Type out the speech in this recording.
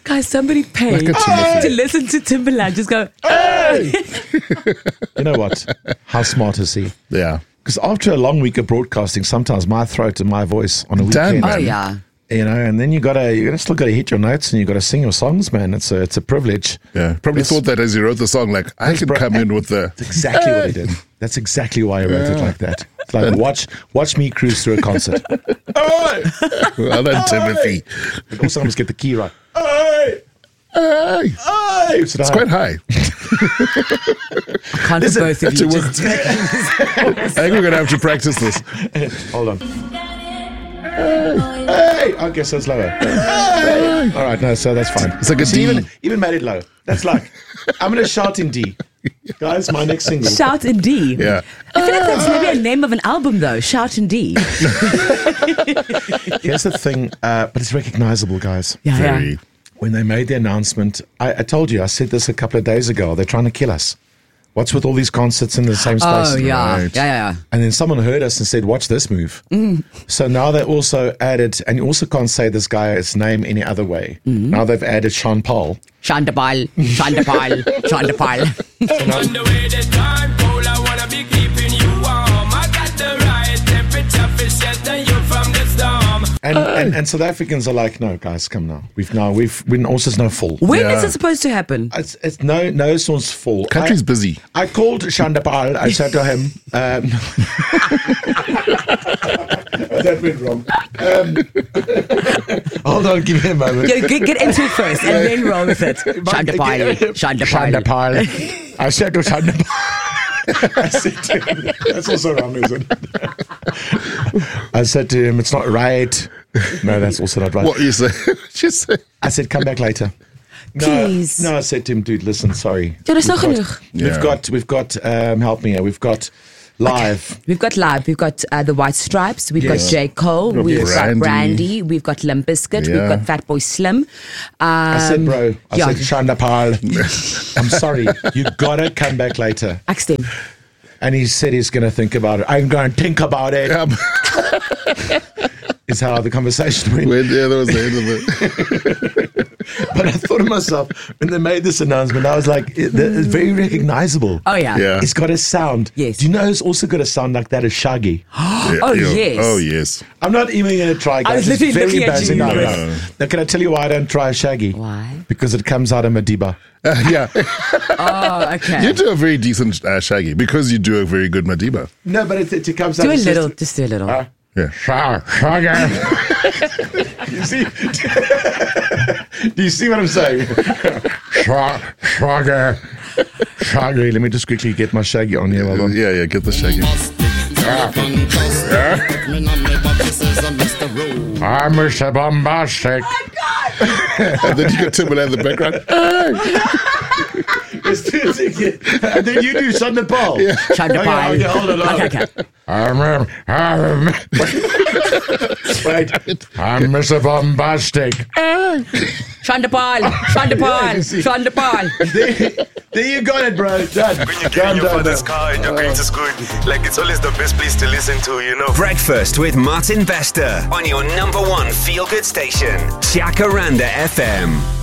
Guys, somebody paid to listen to Timberland. Just go, Hey! You know what? How smart is he? Yeah. Because after a long week of broadcasting, sometimes my throat and my voice on a weekend, man. oh yeah. you know, and then you still gotta hit your notes and you gotta sing your songs, man. It's a privilege. Yeah. Probably thought that as he wrote the song, like, I can come in with the... That's exactly what he did. That's exactly why he wrote it like that. It's like, watch me cruise through a concert. Hey! Well done, Timothy. But also, I must get the key right. Hey! Hey! Hey! It's quite high. I can't for both of you. Just I think we're going to have to practice this. Hold on. Hey! I guess that's lower. Hey! All right, no, so that's fine. It's like a See, D. even made it low. That's like, I'm going to shout in D. Guys, my next single. Shout in D. Yeah. I feel like that's maybe a name of an album, though. Shout in D. Here's the thing, but it's recognizable, guys. Yeah, yeah. Very. When they made the announcement, I told you, I said this a couple of days ago, they're trying to kill us. What's with all these concerts in the same space? Oh, yeah. Right. Yeah. And then someone heard us and said, watch this move. So now they also added, and you also can't say this guy's name any other way. Now they've added Sean Paul. Shandapal, Shandapal, Shandapal. On the way the time cold, I wanna be keeping you warm. I got the right temperature for shelter you from the storm. And South Africans are like, no, guys, come now. We've also no full. When Yeah. is it supposed to happen? It's no source full. Country's busy. I called Shandapal. I said to him, that went wrong. Hold on, give me a moment. Get into it first and then roll with it. Shandapal, Shandapal. Shandapal. I said to Shandapal. I said to him, that's also wrong, isn't it? I said to him, it's not right. No, that's also not right. What you say? What you say? I said, come back later. Please. No, I said to him, dude, listen, sorry. Ja, dis nog genoeg. We've got help me here. We've got live. We've got live. We've got the White Stripes. We've got J. Cole. We've got Brandy. We've got Limp Bizkit. We've got Fatboy Slim. I said, bro, I yeah. said, Shandapal, I'm sorry. You gotta come back later. Ek stem. And he said he's gonna think about it. I'm gonna think about it. Is how the conversation went. Yeah, that was the end of it. But I thought to myself, when they made this announcement, I was like, it's very recognizable. Oh, yeah. Yeah. It's got a sound. Yes. Do you know who's also got a sound like that? Is Shaggy. Oh, yes. Oh, yes. I'm not even going to try, guys. I was It's literally very looking at embarrassing. you. No. Now, can I tell you why I don't try Shaggy? Why? Because it comes out of Madiba. Yeah. Oh, okay. You do a very decent Shaggy because you do a very good Madiba. No, but it comes out. Do a it's little. just- Just do a little. Yeah. Shaggy. You see? Do you see what I'm saying? Shaggy. Shaggy. Let me just quickly get my Shaggy on here. Hold on. Yeah, get the Shaggy. I'm Mr. Bombastic. And then you got Timberland in the background. Let's do it again. And then you do Shandapal. Yeah. Shandapal. Okay, hold on. Okay. Wait. I'm Mr. Bombastic. Shandapal, Shandapal, Shandapal. There you got it, bro. Done. When you're getting your father's car and your greatest good, like it's always the best place to listen to, you know. Breakfast with Martin Bester on your number one feel-good station, Jacaranda FM.